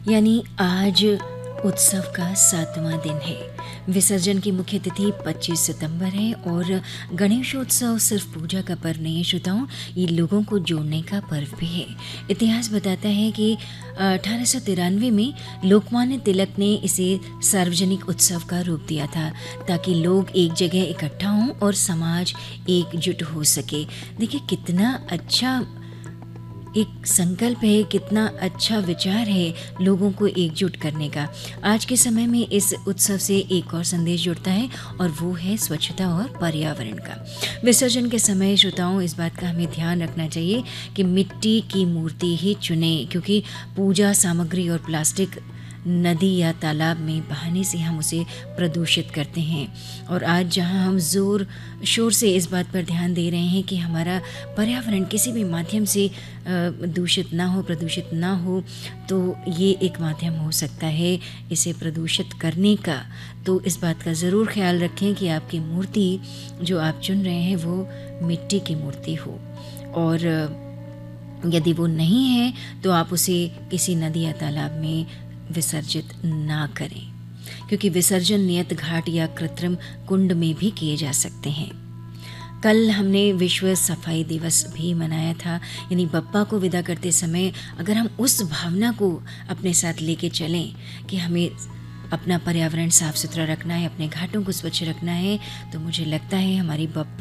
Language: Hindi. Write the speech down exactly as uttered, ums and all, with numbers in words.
यानी आज उत्सव का सातवां दिन है। विसर्जन की मुख्य तिथि पच्चीस सितंबर है और गणेशोत्सव सिर्फ पूजा का पर्व नहीं है श्रोताओं, ये लोगों को जोड़ने का पर्व भी है। इतिहास बताता है कि अठारह सौ तिरानवे में लोकमान्य तिलक ने इसे सार्वजनिक उत्सव का रूप दिया था ताकि लोग एक जगह इकट्ठा हों और समाज एकजुट हो सके। देखिए कितना अच्छा एक संकल्प है, कितना अच्छा विचार है लोगों को एकजुट करने का। आज के समय में इस उत्सव से एक और संदेश जुड़ता है और वो है स्वच्छता और पर्यावरण का। विसर्जन के समय श्रोताओं इस बात का हमें ध्यान रखना चाहिए कि मिट्टी की मूर्ति ही चुने, क्योंकि पूजा सामग्री और प्लास्टिक नदी या तालाब में बहाने से हम उसे प्रदूषित करते हैं। और आज जहां हम ज़ोर शोर से इस बात पर ध्यान दे रहे हैं कि हमारा पर्यावरण किसी भी माध्यम से दूषित ना हो, प्रदूषित ना हो, तो ये एक माध्यम हो सकता है इसे प्रदूषित करने का। तो इस बात का ज़रूर ख्याल रखें कि आपकी मूर्ति जो आप चुन रहे हैं वो मिट्टी की मूर्ति हो, और यदि वो नहीं है तो आप उसे किसी नदी या तालाब में विसर्जित ना करें, क्योंकि विसर्जन नियत घाट या कृत्रिम कुंड में भी किए जा सकते हैं। कल हमने विश्व सफाई दिवस भी मनाया था, यानी बप्पा को विदा करते समय अगर हम उस भावना को अपने साथ लेके चलें कि हमें अपना पर्यावरण साफ सुथरा रखना है, अपने घाटों को स्वच्छ रखना है, तो मुझे लगता है हमारी बप्पा